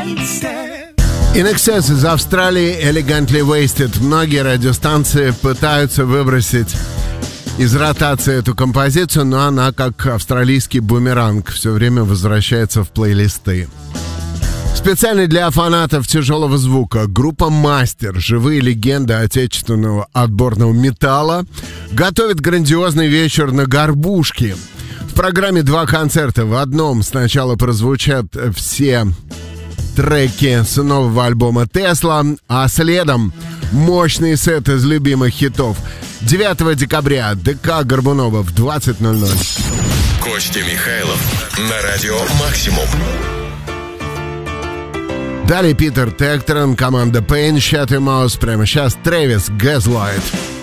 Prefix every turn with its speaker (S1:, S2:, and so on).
S1: In Excess из Австралии, Elegantly Wasted. Многие радиостанции пытаются выбросить из ротации эту композицию, но она, как австралийский бумеранг, все время возвращается в плейлисты. Специально для фанатов тяжелого звука группа «Мастер», живые легенды отечественного отборного металла, готовит грандиозный вечер на Горбушке. В программе 2 концерта. В одном сначала прозвучат все треки с нового альбома «Тесла», а следом мощный сет из любимых хитов. 9 декабря ДК Горбунова в 20:00.
S2: Костя Михайлов на радио «Максимум».
S1: Далее Питер Текторен, команда Pain, Shut Your Mouth. Прямо сейчас Трэвис, Gaslight.